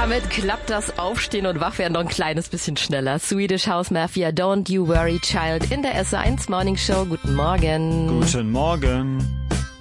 Damit klappt das Aufstehen und Wachwerden noch ein kleines bisschen schneller. Swedish House Mafia, Don't You Worry Child in der S1 Morning Show. Guten Morgen. Guten Morgen.